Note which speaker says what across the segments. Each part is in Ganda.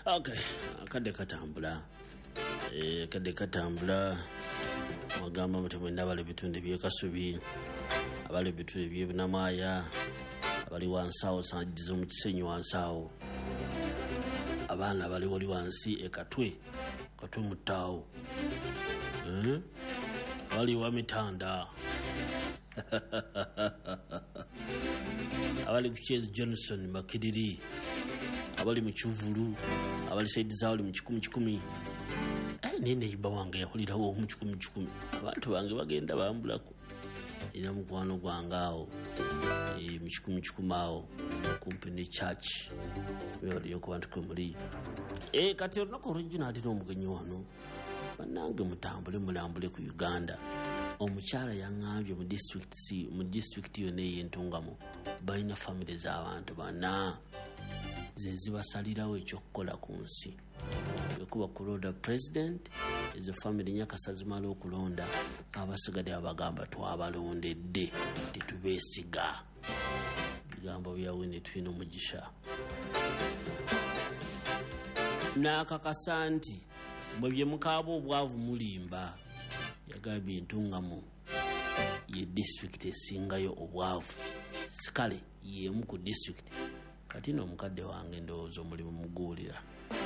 Speaker 1: Okay, kadde katambula magamba mutemwe ndabale bitunde byekasubi abale bitunde byebunamaya abali wansawo sanjizo mu kisenyi wansawo abaana bali wali wansi ekatwe mutawo abali wa mitanda abali kucheza Johnson Makidiri abali mu Kivulu abali saidi zawo mu 10 nene iba wange yahulirawo mu 10 abantu bange bagenda bambulako ina mukwano gwangaawo mu 10 awo kumpi ne church yo ku bantu kumuli kati onako original no mugenyi wano banange mulambule ku Uganda omukyala yangambye mu district yone y'entungamo bayina family z'abantu bana zezibasalirawo ekyokukola ku nsi kuba kulonda president ezo family nyakasa zimala okulonda abasigadde abagamba twabalondedde tetubesiga bigambo byawene tulina omugisha n'akakasa nti mwe bye mukaaba obwavu mulimba yagambye entungamo ye district esingayo obwavu sikale yemu ku district kati n'omukadde wange ndowooza omulimu muguulira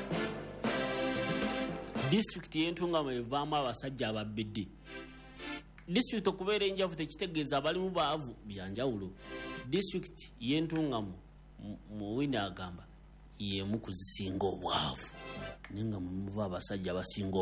Speaker 1: district y'entungamo evaamu abasajja ababidde district okubeera enjavu tekitegeeza abalimu baavu byanjawulo district y'entungamo muwina agamba yemu kuzisinga obwavu nenga muva abasajja abasinga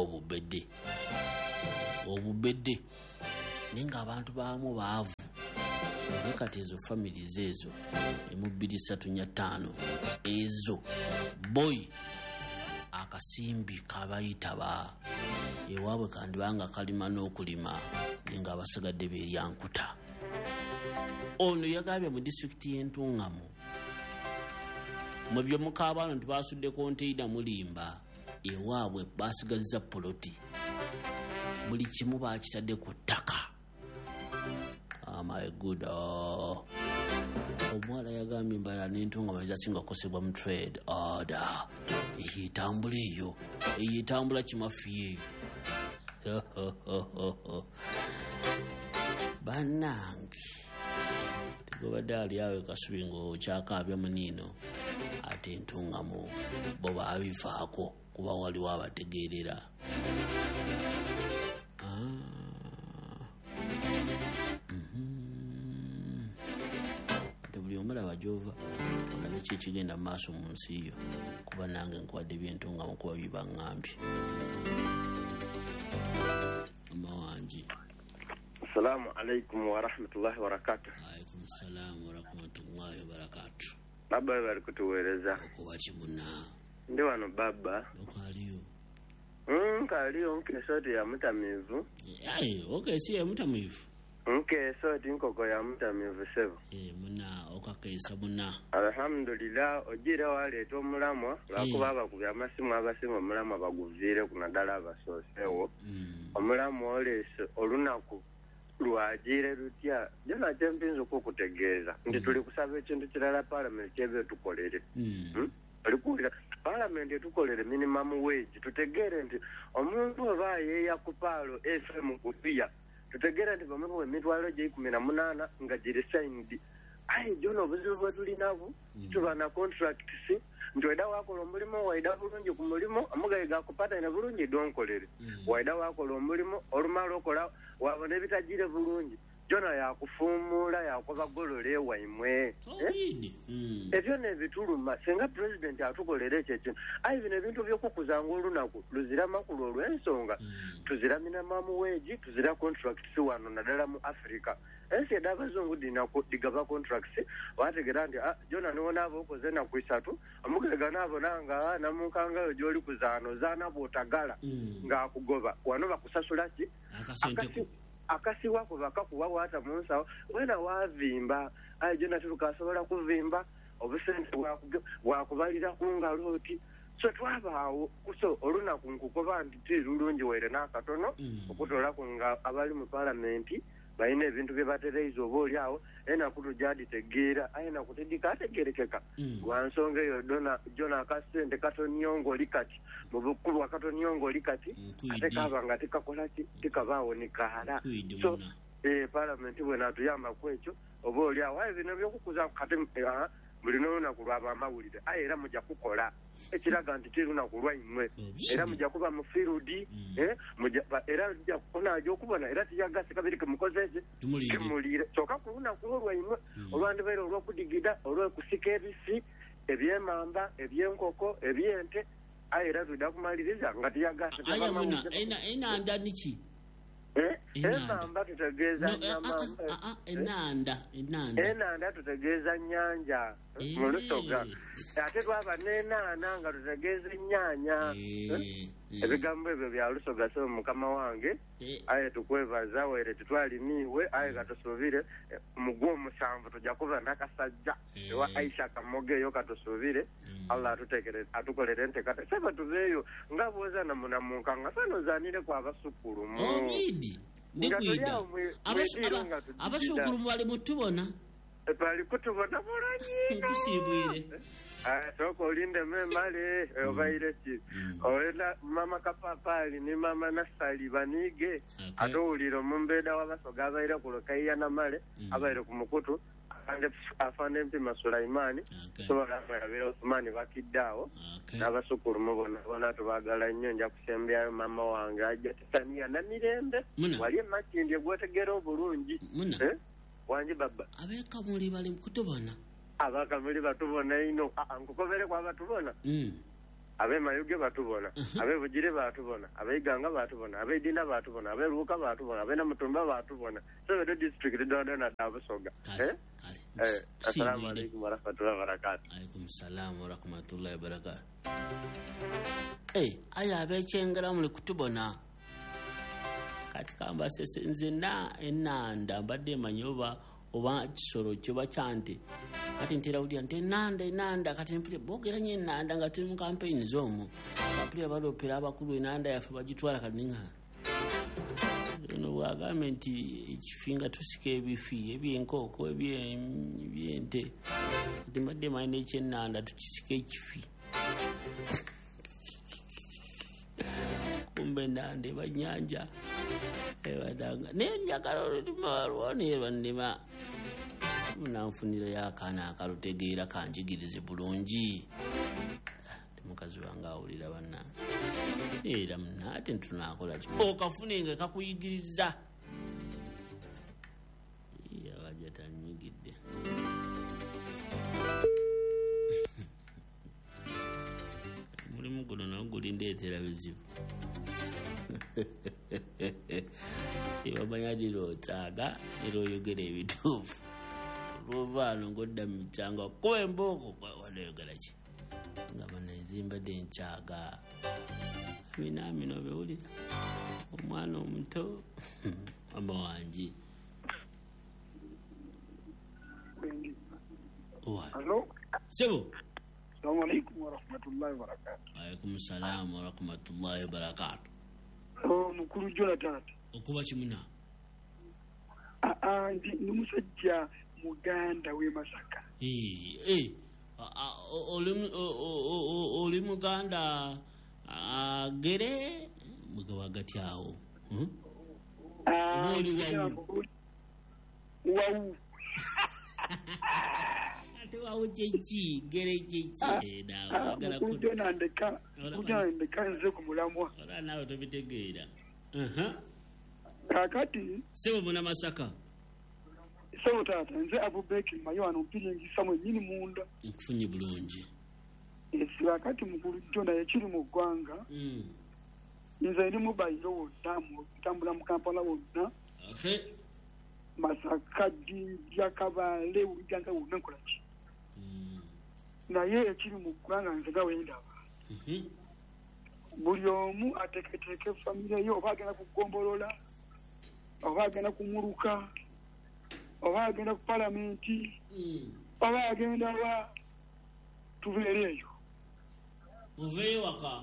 Speaker 1: obubedde nenga abantu baamu baavu kati ezo families ezo emu 235 ezo boy akasimbi kabayitaba ewaabwe kandi banga kalima n'okulima nenga abasigadde beeryankuta ono yagambye mu district y'entungamo mu byo mukaabano ntibasudde konteina mulimba ewaabwe basigazza poloti buli kimu bakitadde ku ttaka. My good omwala yagambye mbala n'entungamo ezasinga kukosebwa mu trade order eyitambula eyo eyitambula kimafiye banange tegobadde ali awe kasubi ng'okyakaabya muniino ate entungamo bo baabivaako kuba waliwo abategeerera buli omulaba gyova olabe ki ekigenda mu maaso mu nsi yo kuba nange nkwadde byentungamo kuba bibaŋŋambye mama wange.
Speaker 2: Assalamu alaikum wa rahmatullahi wa barakatuh.
Speaker 1: Alaikum salam wa rahmatullahi wa barakatuh.
Speaker 2: Baba bali kutuweereza
Speaker 1: okuba kimuna
Speaker 2: ndi wano baba
Speaker 1: okaliyo
Speaker 2: kaliyo nkesoti ya mutamivu
Speaker 1: si ya mutamivu
Speaker 2: nkesoti nkoko ya mutamivu sebo
Speaker 1: muna okakesa muna
Speaker 2: alhamdulillah ojire waleeta omulamwa lwakuba abakubya amasimu abasinga omulamwa baguviire ku naddala abasoosewo omulamwa oleese olunaku lwajire lutya jona kyempinza okukutegeeza nti tuli kusaba ekintu kirala palamenti kyeba etukolere olikuwulira palamenti etukolere minimum wage tutegeere nti omuntu oba yeeya ku paalo fm kufiya tutegeera nti bamuwe emitwalo gye18 nga giri signed aye jona obuzibu bwe tulinabu tuba na contracts nti waida wakola omulimu waida bulungi ku mulimu omugayiga akupatane bulungi donkolere waida wakola omulimu olumala okola wabona ebitagire bulungi jona yakufuumuula yakubagolole waimwe ebyo nebituluma singa president atukolera ekyo ekintu ayi bino ebintu byokukuzanga olunaku luzira makulu olw'ensonga tuzira minimum wage tuzira contracts wano naddala mu Africa ensi edda abazungu digaba contracts wategera nti jona niwonaaba okoze ennaku 3 omugega naabonanga namunkangayo gyoli kuzaano zaana bwotagala ng'akugoba wano bakusasula ki akasiwako bakakuwa wata munsawo wena wavimba ayi jona tukasobola kuvimba obusente bwakubalira ku ngalo oti so twabaawo kuso olunaku nkukoba nti lulungi were n'akatono okutolako nga abali mu palamenti balina ebintu bye batereiza oba oli awo enaku tujaditegeera ayenaku tidikategerekeka lwansonga eyo jona akasente katonyongo oli kati mu bukulu akatonyongo oli kati ate kaba nga tekakolaki tekabaawo nikaala so palamenti bwenatuyamba ku ekyo oba oli awo aye bino byokukuza kati buli n'olunaku lwaba amawulire aye era mujja kukola ekiraga nti tirunaku lwaimwe era mujja kuba mu fieldi era mujja kukonajo okubona era tiyagase kabiri kemukozeze kimulire kyokka ku lunaku lwaimwe olwandibaire olwokudigida olwokusika ebisi ebyemamba ebyenkoko ebyente aye era tudda kumaliriza nga tiyagase
Speaker 1: enanda niki
Speaker 2: emamba tutegeeza enanda tutegeeza nyanja mu Lusoga ate twaba n'enaana nga tutegeeza ennyanya ebigambo ebyo bya Lusoga so mukama wange aye tukwebaza were tutwalimiiwe aye katusuubire mu gw'omusanvu tujja kuba nakasajja ewa Aisha Kamogeyo katusuubire Allah atukolere entekate seba tuveeyo nga bwoza namunamunka nga sanozaanire ku abasukulu
Speaker 1: ndikwida abasukulu bali mutubona
Speaker 2: bali kutubona bulungi
Speaker 1: tusibwire
Speaker 2: soko olinde memale obaire ki oenda mama kapapali ni mama Nasali banige atowulira omumbeeda w'Abasoga abaire ku Lukaiya Namale abaire ku Mukutu afande Mpima Sulaimani sobola abaire Osmani bakiddaawo n'abasukulu mubona tubagala nnyo nja kusembyayo mama wange ajja Tania na Mirembe wali emakindi egwetegera obulungi wanji baba
Speaker 1: abeka muli bali kutubona
Speaker 2: abakamuli batubona ino nkukobere kwa batubona abe mayuge batubona abe bugire batubona abeiganga batubona abeidina batubona abe Luka batubona abe Namutumba batubona so the district dona Abasoga assalamu alaikum warahmatullahi wabarakatuh.
Speaker 1: Alaikum salam warahmatullahi wabarakatuh. Aya abechengera muli kutubona katika mbasese nzina enanda mbadde manyoba oba kisoro kyoba kyante kati ntera uli ante enanda kati mpire bogera nye enanda nga tuli mu campaign zomu kapire balopera abakulu enanda yafe bagitwala kadinga no wagamenti ekifinga tusike ebifi ebyenkoko ebyente mbadde mane ekyenanda tukisike ekifi kumbe nande banyanja ebadanga nenjagala olutimalwonera ndima munanfunira yakana akalutegeera kanjigirize bulungi mukazi wange awulira bannange era munate ntunakola ki okafunenga kakuyigiriza yawaja tanyigidde mulimu guno noguli ndeetera bizibu tebamanya dirotaaga era oyogera ebituufu olwovaano ngodda mu mikyanga kuba embooko wadayogera ki nga banenzimbadde enkyaga amina obewulira omwana omuto mama wangi sebo
Speaker 3: assalamu alaikum warahmatullahi wabarakatuh.
Speaker 1: Alaikum salam warahmatullahi wabarakatuh.
Speaker 3: Mukuru Jonathan
Speaker 1: okuba kimuna
Speaker 3: ndi musajja muganda we Masaka
Speaker 1: oli muganda gere mugawa gati awo
Speaker 3: wawu
Speaker 1: ate wawu chechi gere chechi
Speaker 3: dawa kujona ndeka nze kumulamwa
Speaker 1: ora nawe tobitegeera
Speaker 3: kakati
Speaker 1: sebo muna Masaka
Speaker 3: so tata nze Abubeki mayo anopiringi samwe nyini munda
Speaker 1: nkufunye bulungi
Speaker 3: kakati mukuru Jona yakiri mu ggwanga nze ndi mubayiro wonna mutambula mu Kampala wonna Masaka Jinja Kabale ujanga wonna nkolaki naye yakiri mu ggwanga nze gawendaba buli omu ateketeeke famire yo oba agenda kugombolola oba agenda kumuruka oba agenda ku palamenti oba agenda wa tubeere eyo
Speaker 1: uveeyo waka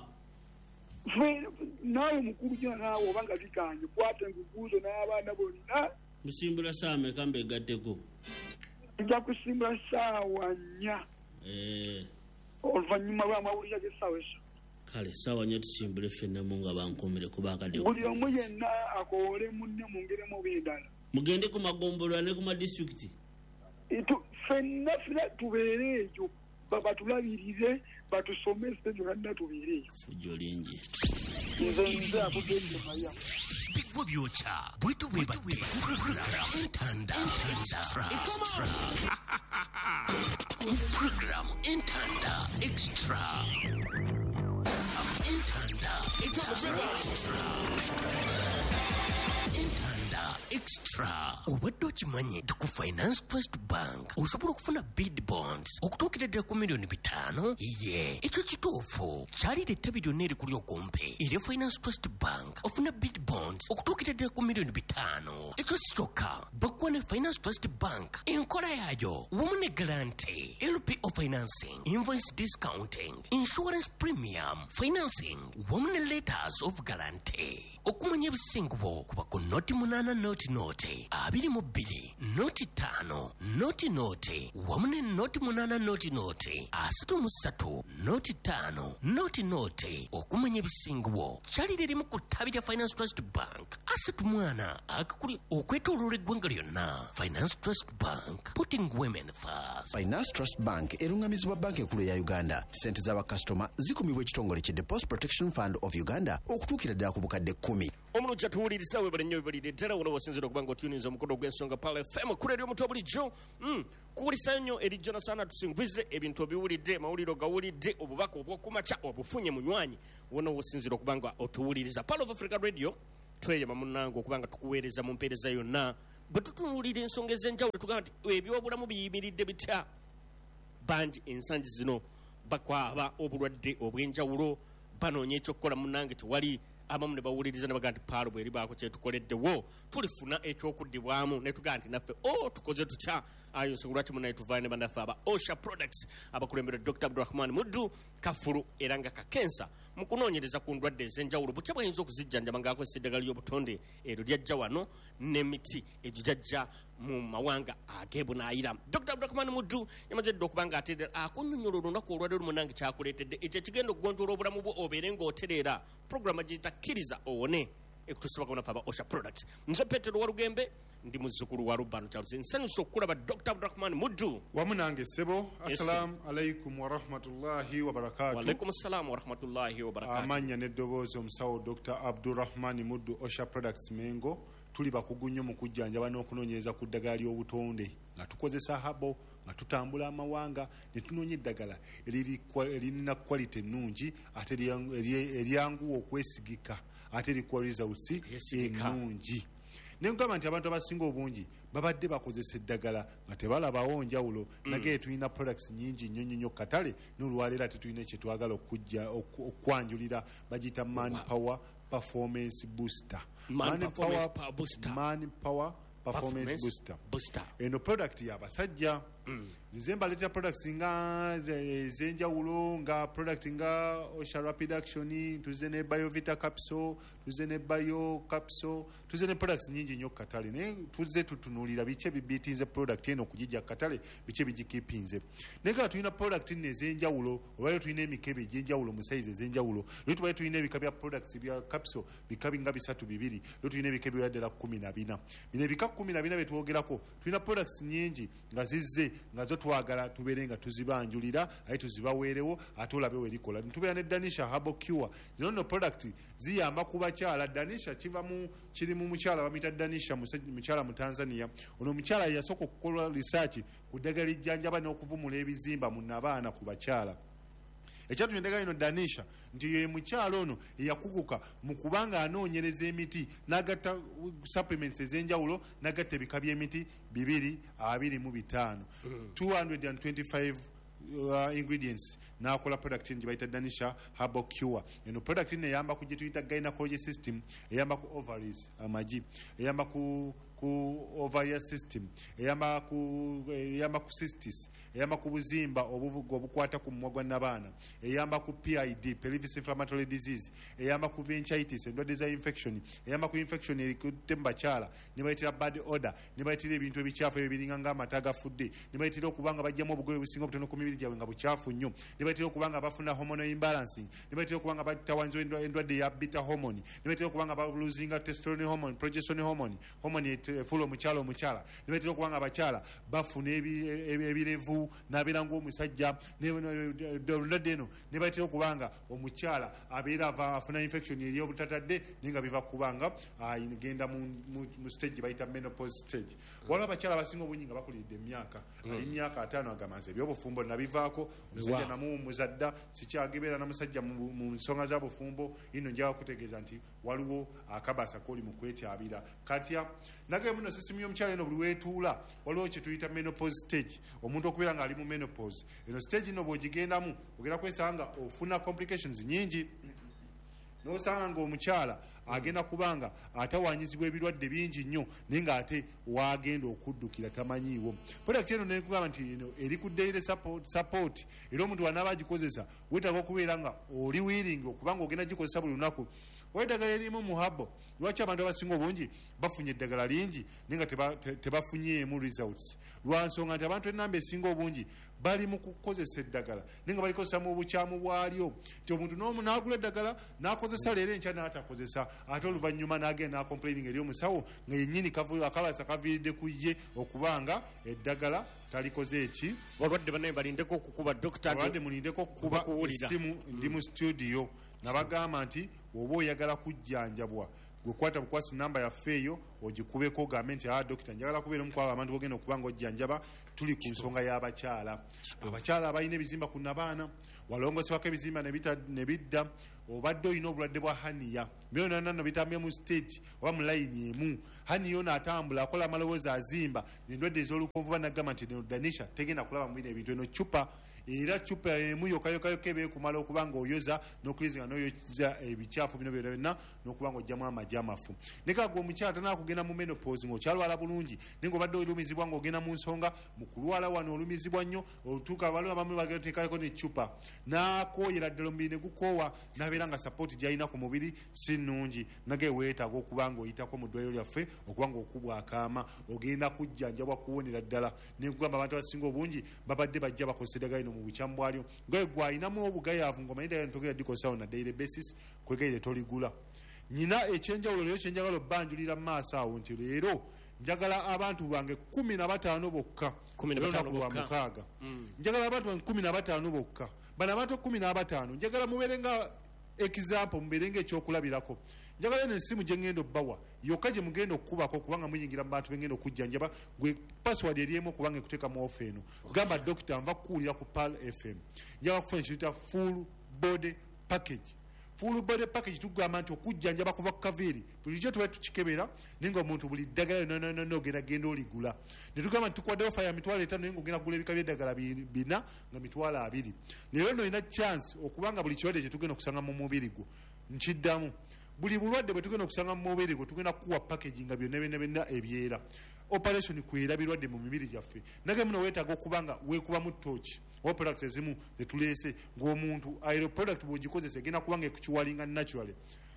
Speaker 3: naawe mukulu Jona naawe oba nga biganye kwata enguguuzo n'abaana bonna
Speaker 1: musimbula same kambe gatteko
Speaker 3: tujja kusimbula ssaawa 4 oluvannyuma lw'amawulire g'essaawa ezo
Speaker 1: kale ssaawa 4 tusimbule ffenna mu nga bankomere kuba akadde
Speaker 3: buli omu yenna akoole munne mungeremu obw'endala
Speaker 1: mugende ku magombolwa ne ku madisitulikiti
Speaker 3: ffenna tubeere eyo batulabirire batusomese gyonna tubeere eyo
Speaker 1: fujjo lingi
Speaker 3: nze akugende maya
Speaker 4: bigwa byokya bwetu bwebadde entanda program entanda extra extra obadde okimanyi nti ku Finance Trust Bank osobola okufuna bid bonds okutuukira ddala ku $5 million ye ekyo kituufu kyalira ettabi lyonna erikuli okumpe era Finance Trust Bank ofuna bid bonds okutuukira ddala ku $5 million ekyo si kyokka bakuwa ne Finance Trust Bank enkola yaayo wamu ne garante LPO financing invoice discounting insurance premium financing wamu ne letters of guarantee okumanya ebisingubo kuba ku noti 8 noti 22 noti 5 noti wamu ne noti 8 noti 33 noti 5 noti okumanya ebisingubo kyalira erimu ku ttabi lya Finance Trust Bank asatu mwana akakuli okwetooloola eggwanga lyonna. Finance Trust Bank, putting women first.
Speaker 5: Finance Trust Bank erungamizibwa banka ekulu ya Uganda. Sente z'abakasitoma zikumibwa ekitongole ki Deposit Protection Fund of Uganda okutuukira ddala ku bukadde 10.
Speaker 4: Omulungi tuwuliriza webale nnyo webalire ddala wano wasinzira okuba ng'otuuniza omukono gw'ensonga Pala FM ku leero omuto bulijjo kuwulisa nnyo eri Jonathan tusingwize ebintu obiwulidde amawulire gawulidde obubaka obw'okumakya obufunye munywanyi wano wasinzira okuba nga otuwuliriza Pala of Africa Radio tweyama munnange okuba nga tukuweereza mu mpeereza yonna bwe tutunuulira ensonga ez'enjawulo tugamba nti ebyobulamu biyimiridde bitya bangi ensangi zino bakwaba obulwadde obw'enjawulo banoonya ekyokukola munnange tewali abamu ne bawuliriza ne bagamba nti Paalo bweri baako kyetukoleddewo tulifuna ekyokuddibwamu ne tugamba nti naffe tukoze tutya ayo nsonga lwaki munaye tuvaayo ne bannaffe aba Osha Products abakulembera Dr. Abdurrahman Muddu Kafulu era nga kakensa mu kunoonyereza ku ndwadde ez'enjawulo butya bwayinza okuzijjanjaba ng'akozesa eddagala ly'obutonde eryo lyajja wano n'emiti egyo gyajja mu mawanga ag'ebunaayira. Dr. Abdurrahman Muddu yamaze dda okuba ng'ateedera akunnyonnyola olunaku olwadde lumunange kyakuleetedde ekyo ekigenda okugonjoola obulamu bwo obeere ng'otereera puroguramu giyitakkiriza owone ekutusaba kabona aba Osha Products. Nze Petero Walugembe ndi muzzukulu wa Rubbano Charles nsanyusa okulaba Dr. Abdurrahman Muddu
Speaker 6: wamu nange ssebo. Assalamu alaikum warahmatullahi wabarakatuh.
Speaker 4: Walaikum assalamu warahmatullahi wabarakatuh.
Speaker 6: Amanya n'eddoboozi omusawo Dr. Abdurrahman Muddu Osha Products Mengo tuli bakugu nnyo mu kujjanjaba n'okunoonyereza ku ddagala ly'obutonde nga tukozesa habo nga tutambula amawanga ne tunoonya eddagala erina quality ennungi ate eryanguwa okwesigika ate erikuwa results ennungi. Nenkugamba nti abantu abasinga obungi babadde bakozesa eddagala nga tebalabawo njawulo nage tulina products nyingi nnyo katale n'olwaleero tetulina kyetwagala okwanjulira bagiyita Manpower Performance Booster. Manpower Performance Booster. Eno product y'abasajja. Nze mbaleetera products nga ez'enjawulo nga product nga Osha Rapid Action, tuze ne Biovita Capsule, tuze ne Bio Capsule, tuze ne products nyingi nnyo katale naye tuze tutunuulira biki ebibiitinze product eno okugijja katale biki ebigikipinze. Naye nga tulina product nno ez'enjawulo olwaliro tulina emikebe egy'enjawulo mu size ez'enjawulo naye tubaye tulina ebika bya products bya capsule bikabi nga 3-2 lero tulina ebikebe bya ddala 14. Bino ebika 14 bye twogerako tulina products nyingi nga zizze nga zo twagala tubeere nga tuzibanjulira aye tuzibaweerewo ate olabe werikola. Tubeera ne Danisha Herbal Cure. Zino nno product ziyamba ku bakyala. Danisha kiri mu mukyala bamuyita Danisha mukyala mu Tanzania. Ono omukyala yasooka okukola research ku ddagala lijjanjaba n'okuvumula ebizimba mu nabaana ku bakyala. Ekyatuma eddagala lino Danisha nti ye mukyalo ono eyakuguka mu kubanga anoonyereza emiti n'agatta supplements ez'enjawulo n'agatta ebika by'emiti 225 225 ingredients n'akola product gye bayita Danisha Herbal Cure. Eno product eyamba ku gye tuyita gynecology system, eyamba ku ovaries amagi, eyamba ku ovarian system, eyamba ku cystis, eyamba ku buzimba obukwata ku mumwa gwa nabaana, eyamba ku PID pelvis inflammatory disease, eyamba ku ventritis endwadde za infection, eyamba ku infection erikutte mu bakyala ne bayitira bad odor, ne bayitira ebintu ebikyafu ebiringa ng'amata agafudde, ne bayitira okubanga bajjamu obugoye businga obutono ku mibiri gyabwe nga bukyafu nnyo, ne bayitira okubanga bafuna hormonal imbalancing, ne bayitira okubanga batawanziwa endwadde ya beta hormone, ne bayitira okubanga baluzinga testosterone hormone, progesterone hormone full omukyala ne bayitira okubanga abakyala bafuna ebirevu n'abeera ng'omusajja ndwadde eno, ne bayitira okubanga omukyala abeera afuna infection eri obutatadde naye nga biva kubanga genda mu stage bayita menopause stage. Waliwo abakyala abasinga obungi nga bakulidde emyaka ali myaka 5 agamanzi ebyobufumbo nabivaako, omusajja namuwumuzadda sikyagebeera namusajja mu nsonga za bufumbo ino njaga kutegeeza nti waliwo akabasa koli mu kwetyabira katya nagaye muno sisimu y'omukyala eno buli weetuula waliwo kye tuyita menopause stage, omuntu okubeera nga ali mu menopause. Eno stage ino bw'ogigendamu ogenda kwesanga ofuna complications nyingi, n'osanga ng'omukyala agenda kubanga atawanyizibwa ebirwadde bingi nnyo naye ng'ate wagenda okuddukira tamanyiiwo. Product eno nekugamba nti eno eri ku daily support era omuntu wanaaba agikozesa weetaaga okubeera nga oli willing okubanga ogenda gikozesa buli lunaku. Eddagala erimu muhabo lwaki abantu abasinga obungi bafunye eddagala lingi naye nga tebafunyeemu results, lwa nsonga nti abantu ennamba esinga obungi bali mu kukozesa eddagala naye nga balikozesa mu bukyamu bwalyo, nti omuntu n'omu n'agula eddagala n'akozesa leero enkya n'atakozesa ate oluvannyuma n'agenda n'acomplaining eri omusawo nga yennyini akabasa kaviiridde ku ye okubanga eddagala talikoze eki.
Speaker 4: Balwadde bannaye balindeko okukuba dokita,
Speaker 6: balwadde mulindeko okukuba essimu ndi mu studio nabagamba nti oba oyagala kujjanjabwa gwekwata bukwasi namba yaffe eyo ogikubeko ogambe nti dokita njagala kubeera omu kwabo abantu bogenda okuba nga ojjanjaba. Tuli ku nsonga y'abakyala, abakyala abalina ebizimba ku nabaana walongosebwako ebizimba ne bidda, obadde olina obulwadde bwa haniya byonanano bitambye mu state oba mu layini emu, haniya ono atambula akola amalowoozi azimba endwadde ez'olukonvu banagamba nti Danisha tegenda kulaba mu bino ebintu eno cupa era cupa emu yokayokayoka ebeekumala okuba nga oyoza n'okuriza nga n'oyoza ebikyafu bino byonna n'okuba nga ojjamu amagi amafu. Ne kaga omukyala tanaba kugenda mu menopause ng'okyalwala bulungi naye ng'obadde olumizibwa ng'ogenda mu nsonga mu kulwala wano olumizibwa nnyo olutuuka baliwo abamu bateekaleko ne cupa n'akooyera ddala omubiri ne gukoowa n'abeera nga sapoti gy'alina ku mubiri si nnungi. Nagaye weetaaga okuba nga oyitako mu ddwaliro lyaffe okuba nga okubwa akaama ogenda kujjanjabwa kuwonera ddala. Nekugamba abantu abasinga obungi babadde bajja bakozesa eddagala lino mu bukyamu bwalyo ngaye gwalinamu obugayaavu ng'omanyi eddagala ntogera dikosawo na daily basis kwegaire toligula. Nyina ekyenjawulo leero kyenjagala obbanjulira mu maaso awo nti leero njagala abantu bange 15 bokka lwa mukaaga njagala abantu bange 15 bokka bano abantu 15 njagala mubeere nga example mubeere nga ekyokulabirako. Njagala eno essimu gye ngenda obbawa yokka gye mugenda okukubako kubanga muyingira mu bantu bengenda okujjanjaba gwe password eriemu okubanga ekuteeka mu ofa eno gamba dokita nva kukuwulira ku PAL FM njagala kufuna ekiyita full body package. Full body package tugamba nti okujjanjaba kuva ku kaviiri bulijjo tuba tukikebera naye nga omuntu buli ddagala nononono ogenda oligula ne tugamba nti tukuwadde ofa ya mitwalo 5 naye ng'ogenda kugula ebika by'eddagala 4 nga mitwalo 2. Leero no olina chance okubanga buli kirwadde kye tugenda okusanga mu mubiri gwo nkiddamu buli bulwadde bwe tugenda okusanga mu mubiri gwo tugenda kuwa package nga byonna ebyera operation kwera birwadde mu mibiri gyaffe. Nage muno weetaaga okubanga weekubamu tooki oba products ezimu zetuleese ng'omuntu aero product bw'ogikozesa egenda kubanga ekukiwalinga naturally.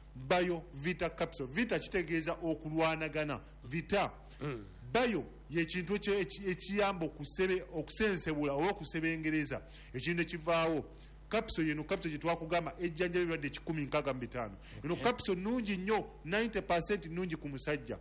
Speaker 6: Bio Vita capsule, Vita kitegeeza okulwanagana, Vita Bio yekintu ekiyamba okusensebula oba okusebengereza ekintu ekivaawo. Capsule yeno capsule gyetwakugamba ejjanja ebirwadde 165. Eno capsule nungi nnyo 90% nungi ku musajja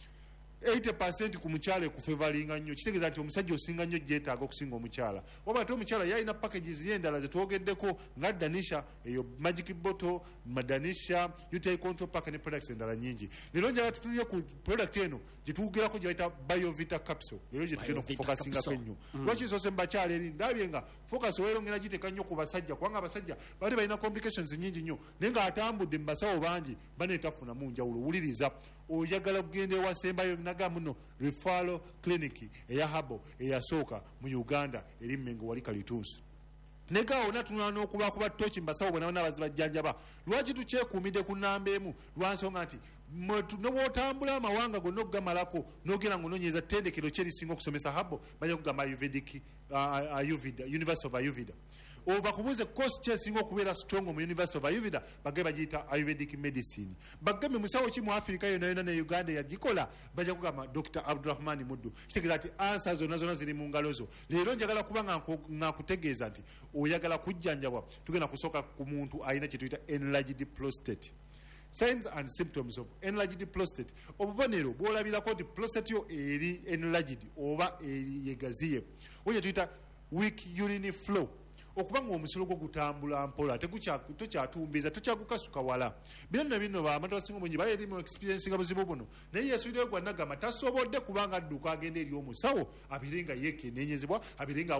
Speaker 6: 80% ku mukyala ekufevalinga nnyo kitegeeza nti omusajja osinga nnyo gyetaaga okusinga omukyala. Waba ate omukyala yalina packages y'endala zetwogeddeko nga Danisha eyo magic bottle Danisha UTI control pack ne products endala nyingi. Leero njala tutulire ku product eno gyetugerako gye bayita BioVita capsule leero gye tugenda okufokasingako ennyo. Lwaki nsose mu bakyala eri ndabye nga focus weerongera giteeka nnyo ku basajja kubanga abasajja bali balina complications nyingi nnyo naye ng'atambudde mu basawo bangi baneetafunamu njawulo. Wuliriza oyagala okugenda ewasembayo naga muno referral clinic eya habo eyasooka mu Uganda eri Mmengo wali Kalituusi negaawo natunula n'okubakuba toki mbasawo bonna bonna bazibajjanjaba lwaki tukyekuumidde ku nnamba emu lwansonga nti nobwotambula amawanga gonna okugamalako nogenda ngaonoonyereza ttendekero kyerisinga okusomesa habo bajja kugamba ayurvedic university of ayurveda oba kubuuze kosi kyesinga okubeera strong mu university of ayurveda bagge bagiyita ayurvedic medicine baggambe musawo ki mu afirika yonayona ne uganda yagikola bajja kugamba dr abdurahmani muddu kitegeeza nti ansa zonna ziri mu ngalo zo leero njagala kuba nga nkutegeeza nti oyagala kujjanjabwa tugenda kusooka ku muntu alina kyetuyita enlarged prostate. Signs and symptoms of enlarged prostate. Obubonero bwolabirako nti prostate yo eri enlarged oba yegaziye oyo tuyita weak urine flow okubanga omusolo gwo gutambula mpola tokyatumbiza tokyagukasuka wala bino abantu abasinga mungi baye erimu experience nga buzibu buno naye yesulireyo gwanagamba tasobodde kubanga adduka agenda eri omusawo abeerenga yekenenyezebwa abeerenga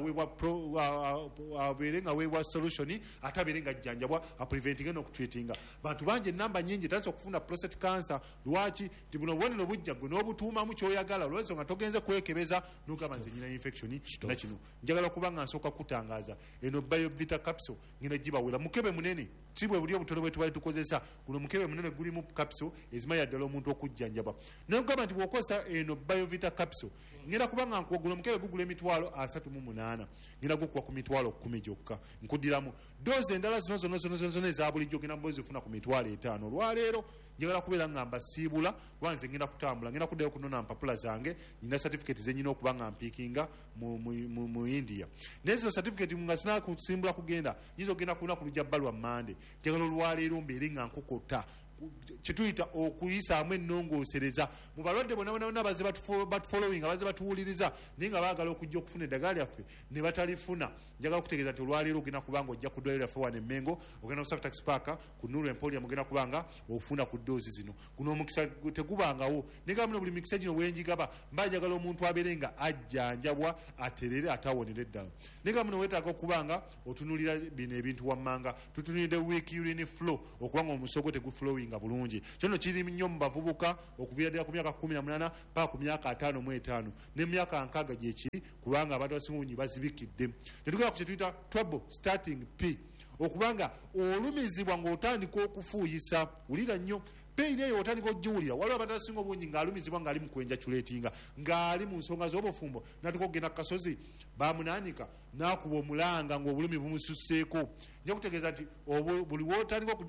Speaker 6: aweebwa solution ate abeerenga ajjanjabwa apreventinga n'okutreatinga bantu bangi enamba nyingi tanisa okufuna prostate cancer lwaki ti buno obubonero bujja gwe n'obutuumamu kyoyagala olwensonga togenze kwekebeza n'ogamba nze nyina infection nakino njagala kubanga nsooka kutangaaza eno biovita capsule ngina gibawera mukebe munene sibwe buli obutono bwe tubali tukozesa guno mukebe munene guli mu capsule ezimaya ddala omuntu okujjanjaba nogamba nti bwokosa eno biovita capsule ngina kubanga guno mukebe gugula emitwalo 38 ngina gukuwa ku mitwalo 10 gyokka nkudiramu doze endala zino eza bulijjo gina mbozi ofuna ku mitwalo 5 olwaleero njagala kubeera nga mbasiibula wanze ngenda kutambula ngenda kuddayo kunona mpapula zange nyina certificate zenyina okuba nga mpiikinga mu India naye zino certificate nga sina kusimbula kugenda nyinza okugenda ku lunaku lujja bbalwa mmande njagala olwaleero mbeere nga nkukota kyetuyita okuyisaamu ennongoosereza mu balwadde bonna baze batufollowing abaze batuwuliriza naye nga baagala okujja okufuna eddagala lyaffe ne batalifuna njagala okutegeeza nti olwaleero ogenda kubanga ojja ku ddwaliro lyaffe wane Mengo ogenda ku Saftax Park ku Nuru Emporium ogenda kubanga ofuna ku ddoozi zino guno omukisa tegubangawo negamba muno buli mikisa gino wenjigaba mba njagala omuntu abeere nga ajjanjabwa aterere atawonera eddala negamba muno weetaaga okubanga otunulira bino ebintu wammanga tutunulidde weak urine flow okubanga omusogo teguflowing nga bulungi kino kiri nnyo mu bavubuka okuviira ddala ku myaka 18 paka ku myaka 55 n'emyaka 6 gyekiri kubanga abantu abasinga bungi bazibikidde ne tugenda ku kyetuyita trouble starting p okubanga olumizibwa ng'otandika okufuuyisa wulira nnyo peyini eyo otandika ogiwulira waliwo abantu abasinga obungi ng'alumizibwa ng'ali mu kwenjaculatinga ng'ali mu nsonga z'obufumbo natuka okugenda ku kasozi bamunaanika n'akuba omulanga ng'obulumi bumususseeko nja kutegeeza nti buli wootandika